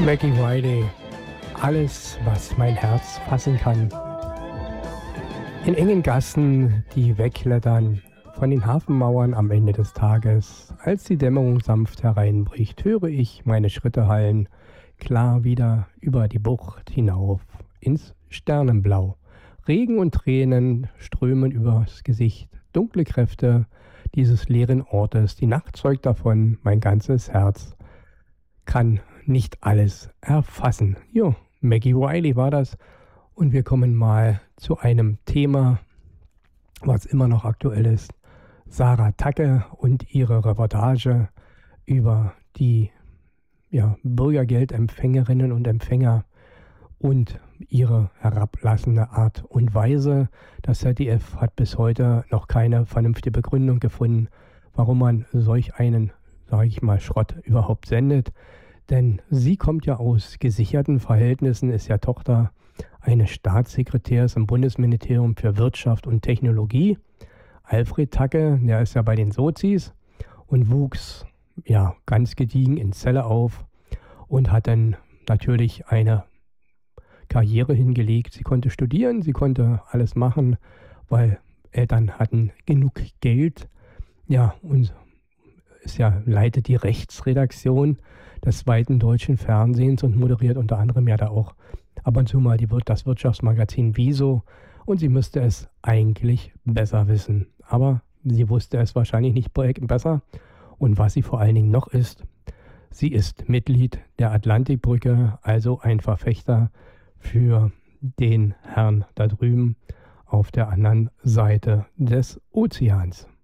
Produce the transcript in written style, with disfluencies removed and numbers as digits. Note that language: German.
Maggie Wiley, alles, was mein Herz fassen kann. In engen Gassen, die wegklettern, von den Hafenmauern am Ende des Tages. Als die Dämmerung sanft hereinbricht, höre ich meine Schritte hallen, klar wieder über die Bucht hinauf, ins Sternenblau. Regen und Tränen strömen übers Gesicht, dunkle Kräfte dieses leeren Ortes. Die Nacht zeugt davon, mein ganzes Herz kann nicht alles erfassen. Jo, Maggie Wiley war das. Und wir kommen mal zu einem Thema, was immer noch aktuell ist. Sarah Tacke und ihre Reportage über die Bürgergeldempfängerinnen und Empfänger und ihre herablassende Art und Weise. Das ZDF hat bis heute noch keine vernünftige Begründung gefunden, warum man solch einen, sage ich mal, Schrott überhaupt sendet. Denn sie kommt ja aus gesicherten Verhältnissen, ist ja Tochter eines Staatssekretärs im Bundesministerium für Wirtschaft und Technologie. Alfred Tacke, der ist ja bei den Sozis und wuchs ganz gediegen in Celle auf und hat dann natürlich eine Karriere hingelegt. Sie konnte studieren, sie konnte alles machen, weil Eltern hatten genug Geld. Ja, und leitet die Rechtsredaktion des zweiten deutschen Fernsehens und moderiert unter anderem ja da auch ab und zu mal das Wirtschaftsmagazin Wieso. Und sie müsste es eigentlich besser wissen. Aber sie wusste es wahrscheinlich nicht besser. Und was sie vor allen Dingen noch ist, sie ist Mitglied der Atlantikbrücke, also ein Verfechter für den Herrn da drüben auf der anderen Seite des Ozeans.